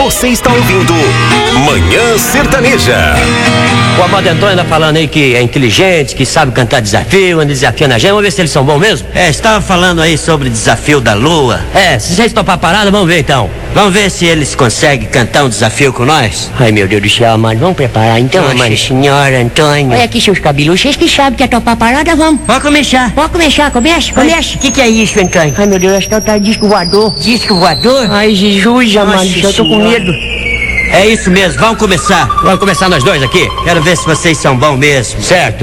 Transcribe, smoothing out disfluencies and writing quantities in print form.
Você está ouvindo Manhã Sertaneja. O Amado Antônio tá falando aí que é inteligente, que sabe cantar desafio, anda desafiando a gente. Vamos ver se eles são bons mesmo? Estava falando aí sobre o desafio da lua. Se vocês topar parada, vamos ver então. Vamos ver se eles conseguem cantar um desafio com nós? Ai, meu Deus do céu, Amado, vamos preparar então, Amado. Senhor Antônio. Olha aqui seus cabelos, vocês que sabem que é topar parada, vamos. Pode começar. Pode começar, começa. O que é isso, Antônio? Ai, meu Deus, acho que é o tal disco voador. Disco voador? Ai, Jesus, Amado, eu tô com medo. É isso mesmo, vamos começar. Vamos começar nós dois aqui? Quero ver se vocês são bons mesmo. Certo.